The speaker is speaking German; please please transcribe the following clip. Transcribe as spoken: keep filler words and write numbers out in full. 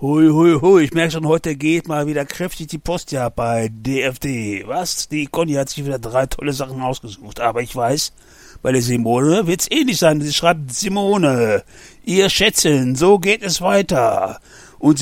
Hui, hui, hui, ich merke schon, heute geht mal wieder kräftig die Post ja bei D F D. Was? Die Conny hat sich wieder drei tolle Sachen ausgesucht. Aber ich weiß, bei der Simone wird's ähnlich sein. Sie schreibt: Simone, ihr Schätzchen, so geht es weiter.